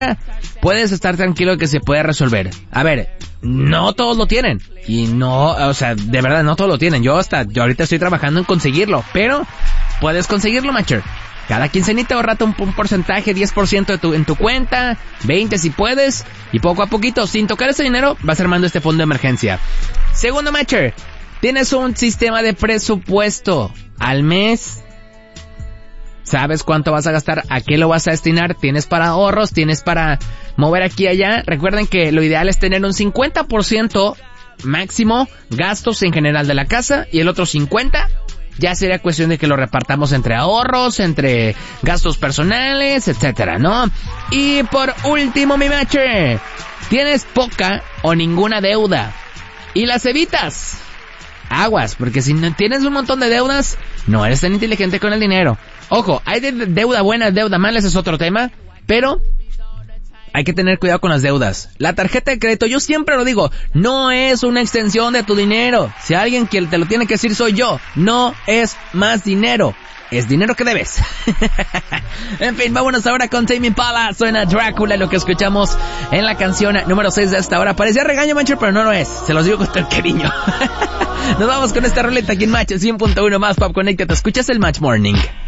puedes estar tranquilo que se puede resolver. A ver, no todos lo tienen. Y no, o sea, de verdad, no todos lo tienen. Yo ahorita estoy trabajando en conseguirlo. Pero puedes conseguirlo, macho. Cada quincenita ahorrate un porcentaje, 10% en tu cuenta, 20% si puedes. Y poco a poquito, sin tocar ese dinero, vas armando este fondo de emergencia. Segundo, macho, tienes un sistema de presupuesto al mes. ¿Sabes cuánto vas a gastar? ¿A qué lo vas a destinar? ¿Tienes para ahorros? ¿Tienes para mover aquí y allá? Recuerden que lo ideal es tener un 50% máximo gastos en general de la casa y el otro 50% ya sería cuestión de que lo repartamos entre ahorros, entre gastos personales, etcétera, ¿no? Y por último, mi mache, tienes poca o ninguna deuda y las evitas. Aguas, porque si no tienes un montón de deudas, no eres tan inteligente con el dinero. Ojo, hay deuda buena, deuda mala, ese es otro tema, pero hay que tener cuidado con las deudas. La tarjeta de crédito, yo siempre lo digo, no es una extensión de tu dinero. Si alguien que te lo tiene que decir soy yo, no es más dinero. Es dinero que debes. En fin, vámonos ahora con Tame Impala. Suena Drácula, lo que escuchamos en la canción número 6 de esta hora. Parecía regaño, macho, pero no lo es. Se los digo con todo el cariño. Nos vamos con esta roleta aquí en Match 100.1 más Pop Connect. Te escuchas el Match Morning.